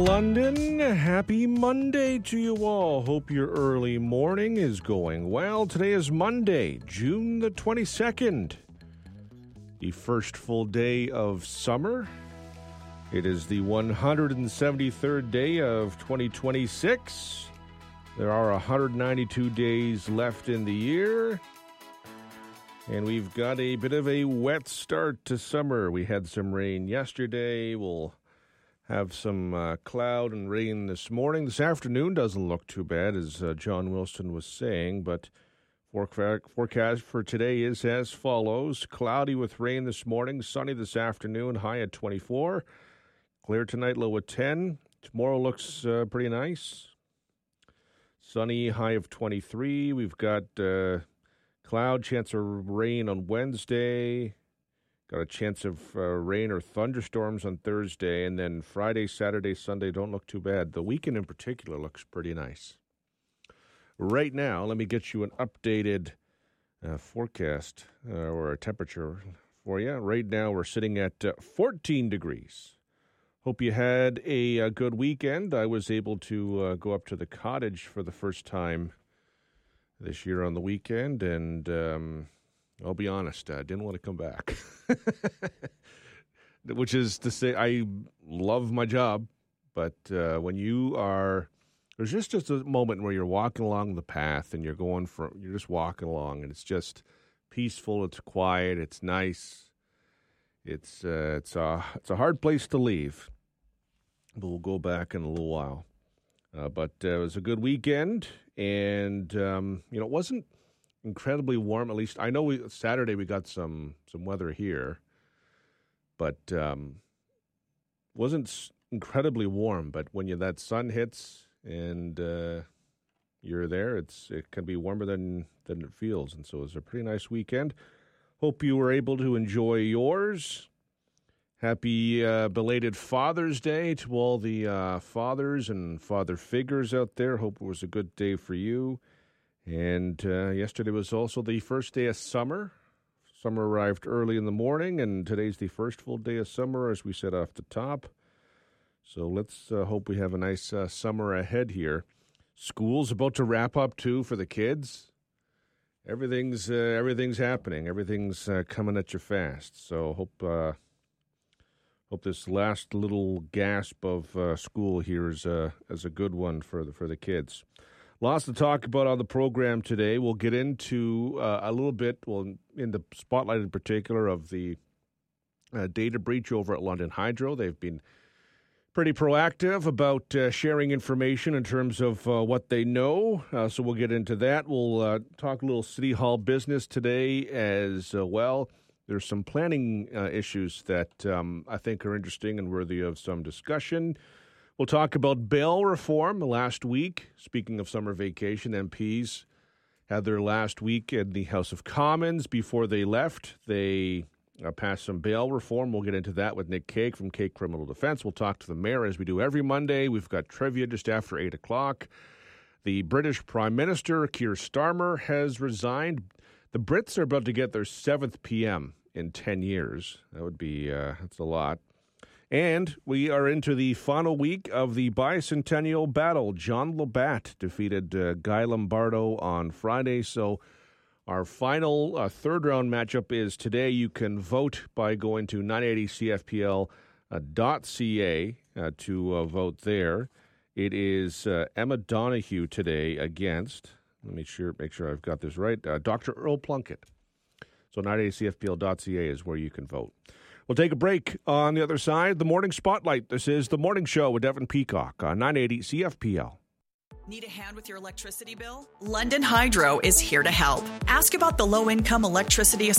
London. Happy Monday to you all. Hope your early morning is going well. Today is Monday, June the 22nd, the first full day of summer. It is the 173rd day of 2026. There are 192 days left in the year, and we've got a bit of a wet start to summer. We had some rain yesterday. We'll have some cloud and rain this morning. This afternoon doesn't look too bad, as John Wilson was saying, but forecast for today is as follows. Cloudy with rain this morning, sunny this afternoon, high at 24. Clear tonight, low at 10. Tomorrow looks pretty nice. Sunny, high of 23. We've got cloud, chance of rain on Wednesday. Got a chance of rain or thunderstorms on Thursday, and then Friday, Saturday, Sunday don't look too bad. The weekend in particular looks pretty nice. Right now, let me get you an updated forecast or a temperature for you. Right now, we're sitting at 14 degrees. Hope you had a good weekend. I was able to go up to the cottage for the first time this year on the weekend, and I'll be honest, I didn't want to come back, which is to say I love my job, but when you are, there's just a moment where you're walking along the path and you're just walking along and it's just peaceful, it's quiet, it's nice. It's a hard place to leave, but we'll go back in a little while. But it was a good weekend, and it wasn't incredibly warm. At least I know Saturday we got some weather here, but wasn't incredibly warm. But when that sun hits and you're there, it can be warmer than it feels. And so it was a pretty nice weekend. Hope you were able to enjoy yours. Happy belated Father's Day to all the fathers and father figures out there. Hope it was a good day for you. And yesterday was also the first day of summer. Summer arrived early in the morning, and today's the first full day of summer, as we said off the top. So let's hope we have a nice summer ahead here. School's about to wrap up, too, for the kids. Everything's happening. Everything's coming at you fast. So hope this last little gasp of school here is a good one for the kids. Lots to talk about on the program today. We'll get into a little bit, in the spotlight in particular, of the data breach over at London Hydro. They've been pretty proactive about sharing information in terms of what they know. So we'll get into that. We'll talk a little City Hall business today as well. There's some planning issues that I think are interesting and worthy of some discussion. We'll talk about bail reform. Last week, speaking of summer vacation, MPs had their last week in the House of Commons. Before they left, they passed some bail reform. We'll get into that with Nick Cake from Cake Criminal Defense. We'll talk to the mayor, as we do every Monday. We've got trivia just after 8 o'clock. The British Prime Minister, Keir Starmer, has resigned. The Brits are about to get their 7th PM in 10 years. That would be, that's a lot. And we are into the final week of the bicentennial battle. John Labatt defeated Guy Lombardo on Friday. So our final third-round matchup is today. You can vote by going to 980CFPL.ca to vote there. It is Emma Donoghue today against, let me make sure I've got this right, Dr. Earl Plunkett. So 980CFPL.ca is where you can vote. We'll take a break. On the other side, the Morning Spotlight. This is The Morning Show with Devin Peacock on 980 CFPL. Need a hand with your electricity bill? London Hydro is here to help. Ask about the low-income electricity